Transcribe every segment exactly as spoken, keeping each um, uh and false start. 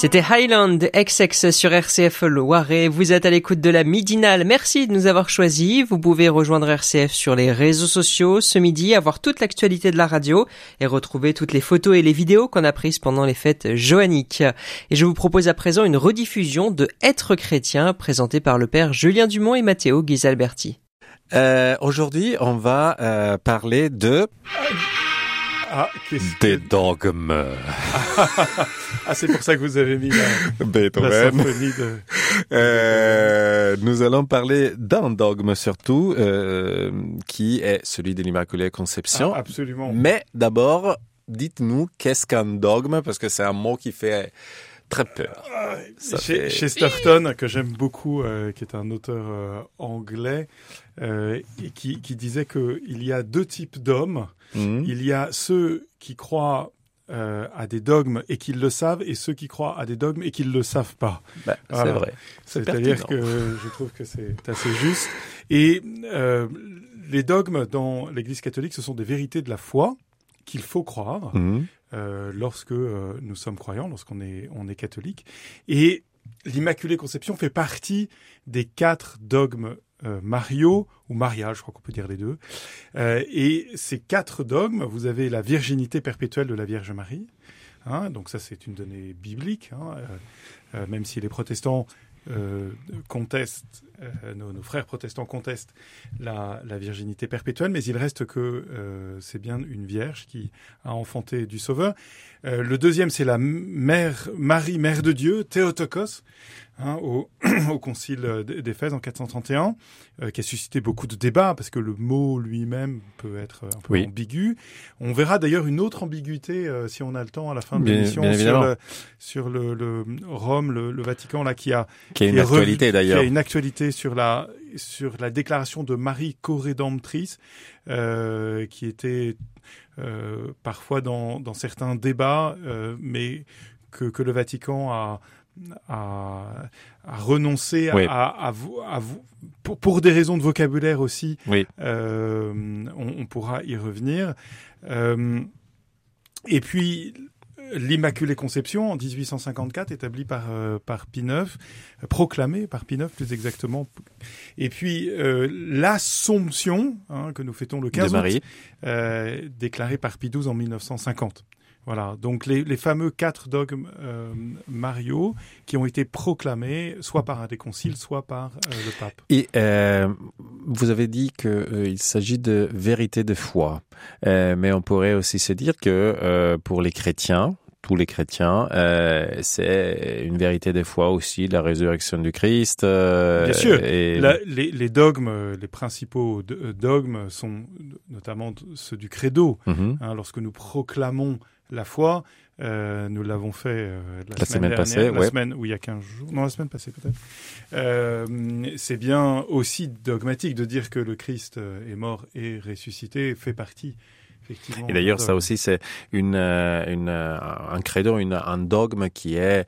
C'était Highland X X sur R C F Loiret. Vous êtes à l'écoute de la Midinale. Merci de nous avoir choisis. Vous pouvez rejoindre R C F sur les réseaux sociaux ce midi, avoir toute l'actualité de la radio et retrouver toutes les photos et les vidéos qu'on a prises pendant les fêtes johanniques. Et je vous propose à présent une rediffusion de Être chrétien, présenté par le père Julien Dumont et Matteo Ghisalberti. Euh, aujourd'hui, on va euh, parler de... Ah, qu'est-ce Des que... dogmes. Ah, c'est pour ça que vous avez mis la, Beethoven. la symphonie de... Euh, nous allons parler d'un dogme surtout, euh, qui est celui de l'Immaculée Conception. Ah, absolument. Mais d'abord, dites-nous qu'est-ce qu'un dogme, parce que c'est un mot qui fait très peur. Ah, Ça chez, fait... chez Chesterton, que j'aime beaucoup, euh, qui est un auteur euh, anglais, euh, et qui, qui disait qu'il y a deux types d'hommes. Mmh. Il y a ceux qui croient euh, à des dogmes et qui le savent, et ceux qui croient à des dogmes et qui ne le savent pas. Bah, voilà. C'est vrai. C'est C'est-à-dire que je trouve que c'est assez juste. Et euh, les dogmes dans l'Église catholique, ce sont des vérités de la foi qu'il faut croire mmh. euh, lorsque euh, nous sommes croyants, lorsqu'on est, on est catholique. Et l'Immaculée Conception fait partie des quatre dogmes Euh, Mario ou Maria, je crois qu'on peut dire les deux. Euh, et ces quatre dogmes, vous avez la virginité perpétuelle de la Vierge Marie. Hein, donc ça, c'est une donnée biblique. Hein, euh, euh, même si les protestants euh, contestent, euh, nos, nos frères protestants contestent la, la virginité perpétuelle, mais il reste que euh, c'est bien une Vierge qui a enfanté du Sauveur. Euh, le deuxième, c'est la mère Marie, mère de Dieu, Théotokos. Hein, au, au concile d'Éphèse en quatre cent trente et un, euh, qui a suscité beaucoup de débats parce que le mot lui-même peut être un peu oui. ambigu. On verra d'ailleurs une autre ambiguïté euh, si on a le temps à la fin de bien, l'émission bien sur, le, sur le, le Rome, le, le Vatican là qui a qui a une qui actualité revu, d'ailleurs, qui a une actualité sur la sur la déclaration de Marie co-rédemptrice euh, qui était euh, parfois dans dans certains débats, euh, mais que que le Vatican a À, à renoncer oui. à, à, à, à pour, pour des raisons de vocabulaire aussi. Oui. Euh, on, on pourra y revenir. Euh, et puis l'Immaculée Conception en dix-huit cent cinquante-quatre, établie par euh, par Pie neuf, euh, proclamée par Pie neuf plus exactement. Et puis euh, l'Assomption, hein, que nous fêtons le quinze août, euh, déclarée par Pie douze en mille neuf cent cinquante. Voilà, donc les, les fameux quatre dogmes euh, Mario qui ont été proclamés soit par un des conciles, soit par euh, le pape. Et euh, vous avez dit qu'il euh, s'agit de vérité de foi, euh, mais on pourrait aussi se dire que euh, pour les chrétiens, tous les chrétiens, euh, c'est une vérité de foi aussi, la résurrection du Christ. Euh, Bien sûr, et... la, les, les dogmes, les principaux dogmes sont notamment ceux du credo. Mm-hmm. Hein, lorsque nous proclamons la foi, euh, nous l'avons fait euh, la, la semaine, semaine dernière, passée, la ouais. semaine où il y a quinze jours, non la semaine passée peut-être. Euh, c'est bien aussi dogmatique de dire que le Christ est mort et ressuscité, fait partie. Et d'ailleurs, ça aussi, c'est une, une, un credo, une, un dogme qui est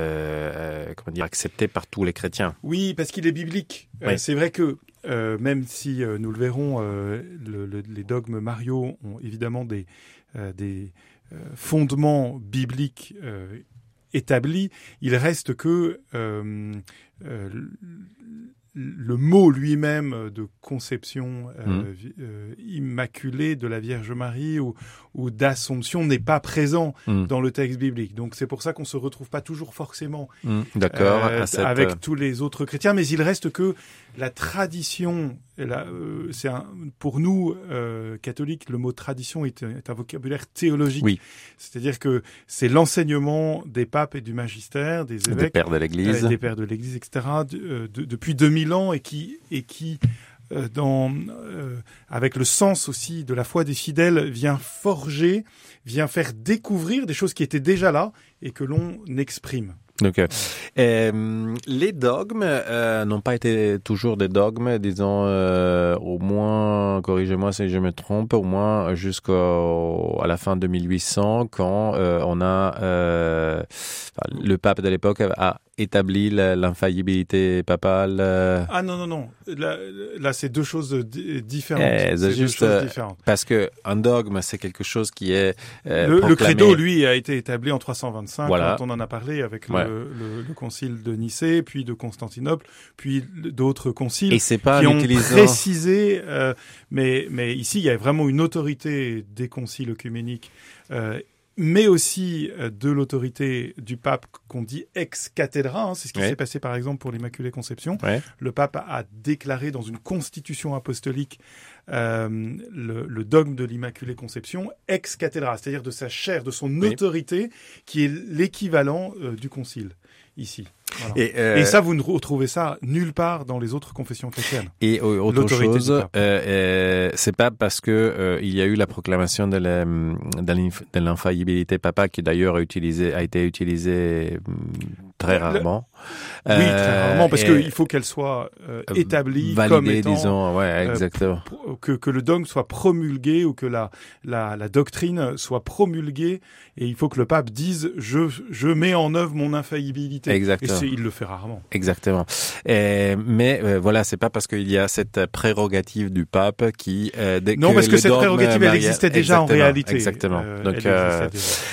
euh, comment dire, accepté par tous les chrétiens. Oui, parce qu'il est biblique. Oui. Euh, c'est vrai que euh, même si euh, nous le verrons, euh, le, le, les dogmes Mario ont évidemment des, euh, des euh, fondements bibliques euh, établis, il reste que euh, euh, le mot lui-même de conception euh, mmh. euh, immaculée de la Vierge Marie ou, ou d'Assomption n'est pas présent mmh. dans le texte biblique. Donc c'est pour ça qu'on se retrouve pas toujours forcément mmh. D'accord, euh, cette... avec tous les autres chrétiens, mais il reste que la tradition, la, euh, c'est un, pour nous euh, catholiques, le mot tradition est, est un vocabulaire théologique. Oui. C'est-à-dire que c'est l'enseignement des papes et du magistère, des évêques, des pères de l'Église, euh, des pères de l'Église, et cetera. De, de, depuis deux mille ans et qui et qui euh, dans euh, avec le sens aussi de la foi des fidèles vient forger, vient faire découvrir des choses qui étaient déjà là et que l'on exprime. Donc, euh, euh, les dogmes euh, n'ont pas été toujours des dogmes, disons euh, au moins, corrigez-moi si je me trompe, au moins jusqu'à la fin de mille huit cents, quand euh, on a, euh, le pape de l'époque a établi l'infaillibilité papale. Euh... Ah non non non, là, là c'est deux choses d- différentes. Eh, c'est juste deux choses différentes. Parce que un dogme c'est quelque chose qui est euh, le, proclamé... le credo lui a été établi en trois cent vingt-cinq voilà. quand on en a parlé avec ouais. le, le, le concile de Nicée, puis de Constantinople, puis d'autres conciles Et c'est pas qui ont utilisant... précisé. Euh, mais mais ici il y a vraiment une autorité des conciles œcuméniques. Euh, mais aussi de l'autorité du pape qu'on dit ex cathedra, hein, c'est ce qui ouais. s'est passé par exemple pour l'Immaculée Conception. Ouais. Le pape a déclaré dans une constitution apostolique euh, le, le dogme de l'Immaculée Conception ex cathedra, c'est-à-dire de sa chaire, de son oui. autorité, qui est l'équivalent euh, du concile ici. Voilà. Et, euh, et ça, vous ne retrouvez ça nulle part dans les autres confessions chrétiennes. Et autre chose, euh, euh, c'est pas parce que euh, il y a eu la proclamation de, la, de l'infaillibilité papale qui d'ailleurs a, utilisé, a été utilisée très rarement. Le... Oui, très rarement, parce qu'il faut qu'elle soit euh, établie validée, comme étant... disons, ouais, exactement. Euh, que, que le dogme soit promulgué ou que la, la, la doctrine soit promulguée, et il faut que le pape dise « je, je mets en œuvre mon infaillibilité ». Exactement. Et il le fait rarement. Exactement. Et, mais euh, voilà, c'est pas parce qu'il y a cette prérogative du pape qui... Euh, dès non, que parce que cette dogme prérogative, Maria... elle existait déjà exactement, en réalité. Exactement. Euh, Donc, euh,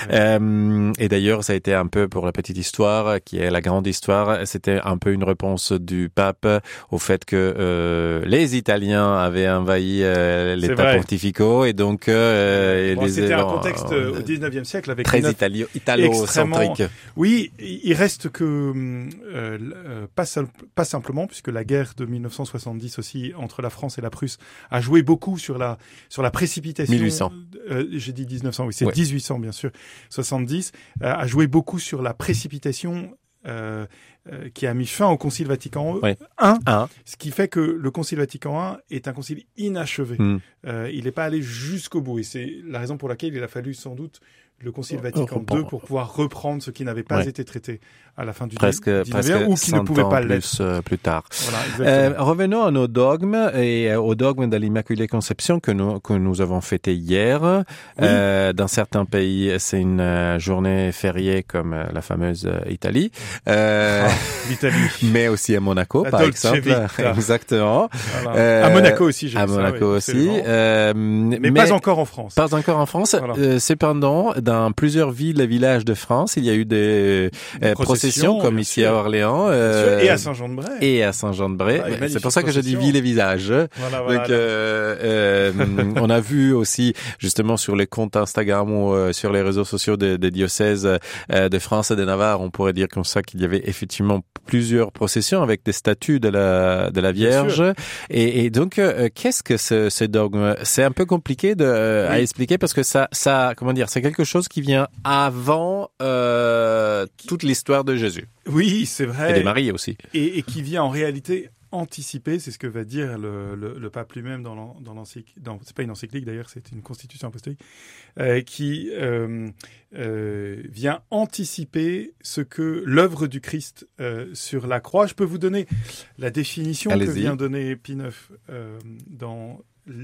euh, et d'ailleurs, ça a été un peu, pour la petite histoire, qui est la grande histoire, c'était un peu une réponse du pape au fait que euh, les Italiens avaient envahi euh, l'État pontificaux et donc... Euh, bon, les c'était événements, un contexte euh, au dix-neuvième siècle avec... Très italo- italo-centrique. Oui, il reste que... Euh, euh, pas, seul, pas simplement, puisque la guerre de mille neuf cent soixante-dix aussi entre la France et la Prusse a joué beaucoup sur la sur la précipitation. mille huit cents. Euh, j'ai dit dix-neuf cents, oui, c'est ouais. dix-huit cents bien sûr. soixante-dix euh, a joué beaucoup sur la précipitation. Euh, euh, qui a mis fin au Concile Vatican ouais. un, un, ce qui fait que le Concile Vatican un est un concile inachevé. Mm. Euh, il n'est pas allé jusqu'au bout, et c'est la raison pour laquelle il a fallu sans doute le Concile Vatican deux pour pouvoir reprendre ce qui n'avait pas ouais. été traité à la fin du presque, dix-neuvième ou qui ne pouvait pas l'être. Euh, plus tard. Voilà, euh, revenons à nos dogmes et au dogme de l'Immaculée Conception que nous, que nous avons fêté hier. Oui. Euh, dans certains pays, c'est une euh, journée fériée comme euh, la fameuse euh, Italie. Euh, ah, L'Italie. Mais aussi à Monaco, la par Dolce exemple. Vita. Exactement. Voilà. Euh, à Monaco aussi, j'ai À vu Monaco ça, oui, aussi. Euh, mais, mais pas encore en France. Pas encore en France. Voilà. Euh, cependant, dans plusieurs villes et villages de France, il y a eu des, des euh, processions, comme ici sûr. à Orléans. Euh, et à Saint-Jean-de-Bray. Et à Saint-Jean-de-Bray. Ah, c'est pour ça que je dis ville et village. Voilà, voilà, Donc, euh, euh, on a vu aussi, justement, sur les comptes Instagram ou euh, sur les réseaux sociaux des, des diocèses euh, de France et de Navarre, on pourrait dire comme ça qu'il y avait effectivement plusieurs processions avec des statues de la, de la Vierge. Et, et donc, euh, qu'est-ce que ce, ce dogme? C'est un peu compliqué de, euh, oui. à expliquer parce que ça, ça, comment dire, c'est quelque chose qui vient avant euh, toute l'histoire de Jésus. Oui, c'est vrai. Et des Maries aussi. Et, et qui vient en réalité anticiper, c'est ce que va dire le, le, le pape lui-même dans, l'en, dans l'encyclique, dans, c'est pas une encyclique d'ailleurs, c'est une constitution apostolique, euh, qui euh, euh, vient anticiper ce que l'œuvre du Christ euh, sur la croix. Je peux vous donner la définition Allez-y. que vient donner Pie neuf euh, dans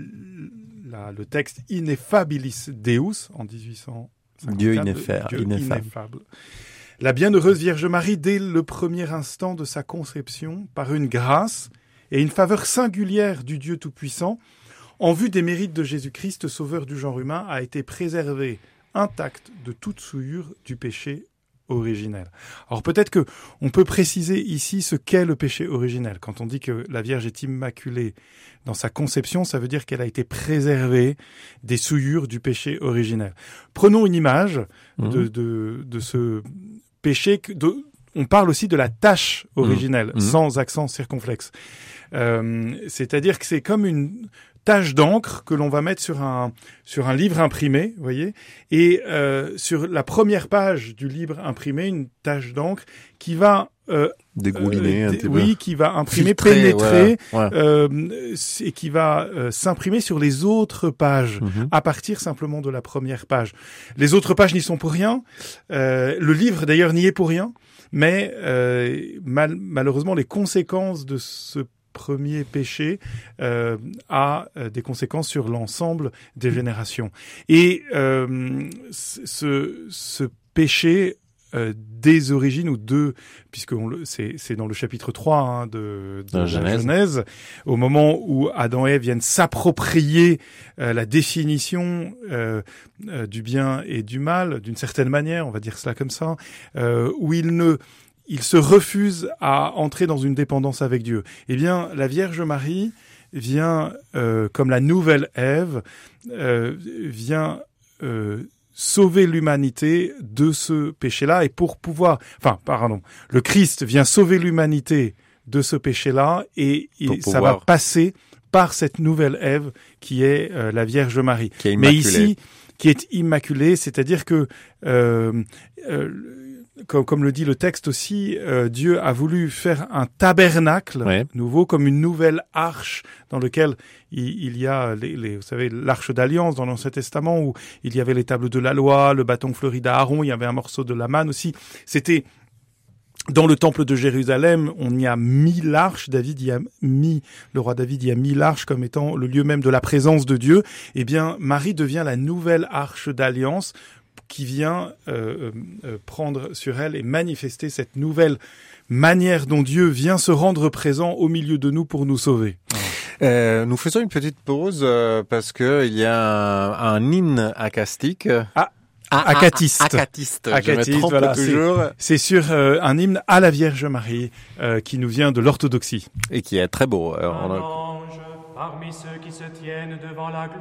la, le texte Ineffabilis Deus en dix-huit cent cinquante-quatre. Dieu ineffable. Dieu ineffable. La bienheureuse Vierge Marie, dès le premier instant de sa conception, par une grâce et une faveur singulière du Dieu Tout-Puissant, en vue des mérites de Jésus-Christ, sauveur du genre humain, a été préservée intacte de toute souillure du péché originel. Alors peut-être que on peut préciser ici ce qu'est le péché originel. Quand on dit que la Vierge est immaculée dans sa conception, ça veut dire qu'elle a été préservée des souillures du péché originel. Prenons une image mmh. de, de, de ce péché. De, on parle aussi de la tâche originelle, mmh. sans accent circonflexe. Euh, c'est-à-dire que c'est comme une tache d'encre que l'on va mettre sur un sur un livre imprimé, vous voyez, et euh, sur la première page du livre imprimé, une tache d'encre qui va euh, dégouliner, euh, un dé- petit oui, peu. qui va imprimer, Filtrer, pénétrer, voilà. Ouais. euh, et qui va euh, s'imprimer sur les autres pages Mm-hmm. à partir simplement de la première page. Les autres pages n'y sont pour rien. Euh, le livre d'ailleurs n'y est pour rien, mais euh, mal, malheureusement les conséquences de ce premier péché euh, a euh, des conséquences sur l'ensemble des générations. Et euh, ce, ce péché euh, des origines ou de, puisque on le, c'est, c'est dans le chapitre trois hein, de, de la Genèse. Genèse, au moment où Adam et Ève viennent s'approprier euh, la définition euh, euh, du bien et du mal, d'une certaine manière, on va dire cela comme ça, euh, où ils ne ils se refusent à entrer dans une dépendance avec Dieu. Eh bien, la Vierge Marie vient, euh, comme la nouvelle Ève, euh, vient euh, sauver l'humanité de ce péché-là. Et pour pouvoir... Enfin, pardon. Le Christ vient sauver l'humanité de ce péché-là et, et ça va passer par cette nouvelle Ève qui est euh, la Vierge Marie. Qui est immaculée. Mais ici, qui est immaculée, c'est-à-dire que... Euh, euh, Comme, comme le dit le texte aussi, euh, Dieu a voulu faire un tabernacle ouais. nouveau, comme une nouvelle arche dans lequel il, il y a, les, les, vous savez, l'arche d'alliance dans l'Ancien Testament où il y avait les tables de la loi, le bâton fleuri d'Aaron, il y avait un morceau de la manne aussi. C'était dans le temple de Jérusalem, on y a mis l'arche. David y a mis, le roi David y a mis l'arche comme étant le lieu même de la présence de Dieu. Eh bien, Marie devient la nouvelle arche d'alliance qui vient euh, euh, prendre sur elle et manifester cette nouvelle manière dont Dieu vient se rendre présent au milieu de nous pour nous sauver. Euh, nous faisons une petite pause euh, parce que il y a un, un hymne acastique. Ah, acatiste. Acatiste. Acatiste, je me trompe voilà, toujours. C'est, c'est sur euh, un hymne à la Vierge Marie euh, qui nous vient de l'orthodoxie. Et qui est très beau. Un on a... ange parmi ceux qui se tiennent devant la